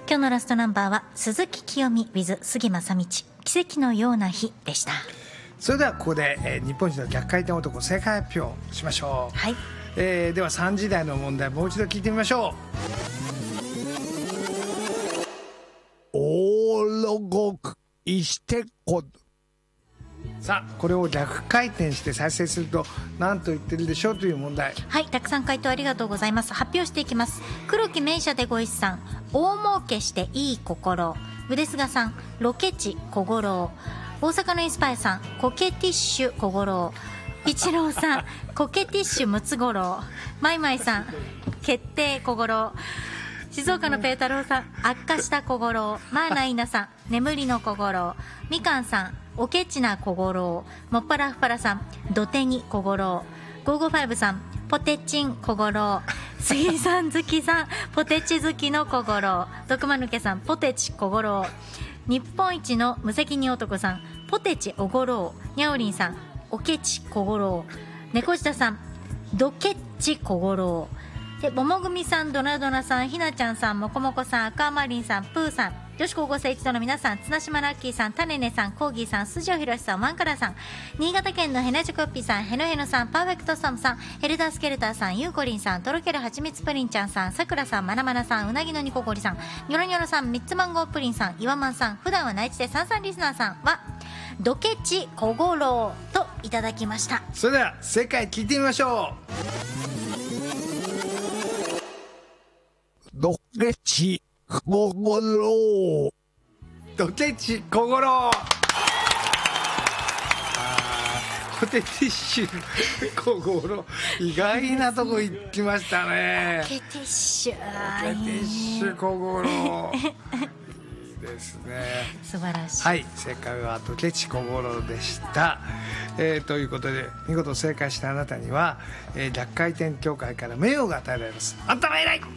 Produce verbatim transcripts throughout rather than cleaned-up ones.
今日のラストナンバーは鈴木清美 with 杉正道奇跡のような日でした。 それではここで、えー、日本一の逆回転男正解発表しましょう。 はい、 えー、ではさんじ台の問題もう一度聞いてみましょう。オーロゴクイシテコ。さあこれを逆回転して再生すると何と言ってるでしょうという問題。 はい、たくさん回答ありがとうございます。発表していきます。黒木名車でご一さん、大儲けしていい心。腕菅さん、ロケ地小五郎。大阪のインスパイアさん、コケティッシュ小五郎。一郎さん、コケティッシュムツゴロウ。マイマイさん、決定小五郎。静岡のペー太郎さん、悪化した小五郎。マーナイナさん、眠りの小五郎。みかんさん、おけちな小五郎。もっぱらふっぱらさん、どてに小五郎。ごーごーごさん、ポテチン小五郎。杉さん好きさん、ポテチ好きの小五郎。毒まぬけさん、ポテチ小五郎。日本一の無責任男さん、ポテチおごろう。にゃおりんさん、おけち小五郎。猫舌さん、どけっち小五郎。で、ももぐみさん、ドナドナさん、ひなちゃんさん、もこもこさん、赤まりんさん、プーさん、女子高校生一同の皆さん、綱島ラッキーさん、タネネさん、コーギーさん、筋尾ひろしさん、ワンカラさん、新潟県のヘナチョコッピーさん、ヘノヘノさん、パーフェクトサムさん、ヘルダースケルターさん、ユーコリンさん、とろけるはちみつプリンちゃんさん、さくらさん、まなまなさん、うなぎのにこごりさん、ニョロニョロさん、みっつマンゴープリンさん、いわまんさん、普段は内地でさんさんリスナーさんはドケチ小五郎といただきました。 それでは正解聞いてみましょう。ドケチ小五郎。ドケチ小五郎。ポテティッシュ小五郎、意外なとこ行きましたね。 ポテティッシュ、 ポテティッシュ小五郎ですね。 素晴らしい。 はい、正解はドケチ小五郎でした。えー、ということで見事正解したあなたには、えー、逆回転協会から名誉が与えられます。あんたは偉い。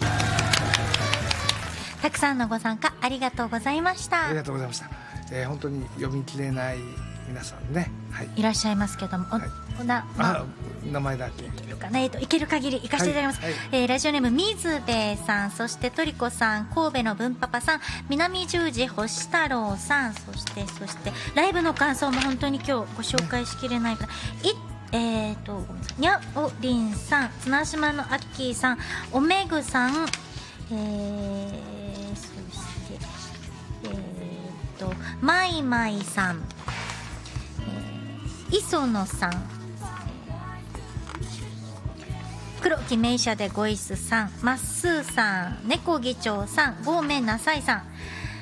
たくさんのご参加ありがとうございました。 ありがとうございました。えー、本当に読み切れない皆さんね、はい、 いらっしゃいますけども、はい、おな、まあ、名前だけいけるかな、えー、といける限り行かせていただきます。はいはい、えー、ラジオネーム水兵衛さん、そしてトリコさん、神戸の文パパさん、南十字星太郎さん、そしてそしてライブの感想も本当に今日ご紹介しきれないから、いえーとごめんなさい、にゃおりんさん、綱島のアッキーさん、おめぐさん、えー、そしてえーとまいまいさん、磯野さん、黒木名車でごいすさん、まっすーさん、猫議長さん、ごめんなさいさん、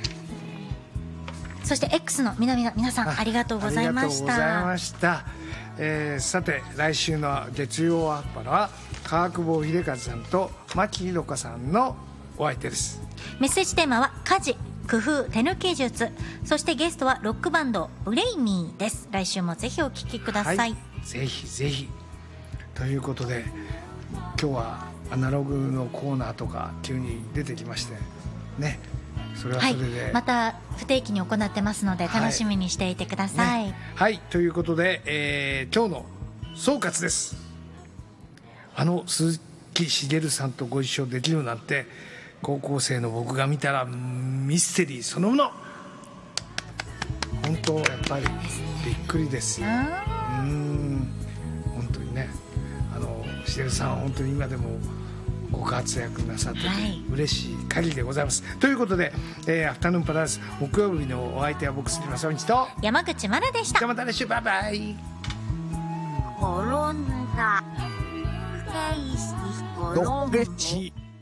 そして X の皆々皆さんありがとうございました。 ありがとうございました。えー、さて来週の月曜アッパラは川久保秀和さんと牧ひろかさんのお相手です。 メッセージテーマは家事工夫手抜き術、そしてゲストはロックバンドブレイミーです。来週もぜひお聞きください。はい、 ぜひぜひということで今日はアナログのコーナーとか急に出てきましてね、それはそれで、 はい、また不定期に行ってますので楽しみにしていてください。 はいね、はい、ということで、えー、今日の総括です。あの鈴木茂さんとご一緒できるなんて高校生の僕が見たらミステリーそのもの。本当やっぱりびっくりですよ。うーん、本当にね、あの茂さん本当に今でもご活躍なさってて嬉しい限りでございます。はい、ということで、えー、アフタヌーンパラダイス木曜日のお相手は僕杉正道と山口真奈でした。 じゃあまた来週、バイバイ。 転んだ。 ドケチ